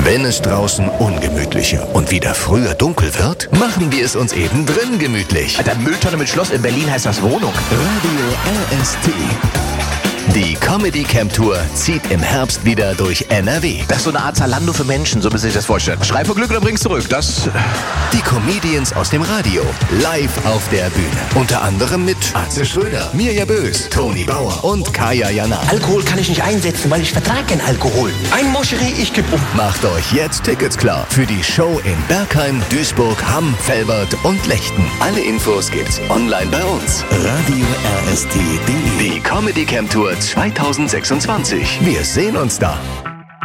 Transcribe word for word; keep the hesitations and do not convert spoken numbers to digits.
Wenn es draußen ungemütlicher und wieder früher dunkel wird, machen wir es uns eben drin gemütlich. Alter, Mülltonne mit Schloss in Berlin heißt das Wohnung. Radio R S T. Die Comedy Camp Tour zieht im Herbst wieder durch N R W. Das ist so eine Art Zalando für Menschen, so müssen Sie sich das vorstellen. Schrei vor Glück oder bring's zurück, das... Die Comedians aus dem Radio, live auf der Bühne. Unter anderem mit Atze Schröder, Mirja Bös, Toni Bauer und Kaya Jana. Alkohol kann ich nicht einsetzen, weil ich vertrage keinen Alkohol. Ein Moscherie, ich geb um. Macht euch jetzt Tickets klar für die Show in Bergheim, Duisburg, Hamm, Velbert und Lechten. Alle Infos gibt's online bei uns. Radio R S T punkt D E. Die Comedy Camp Tour zwanzig sechsundzwanzig. Wir sehen uns da.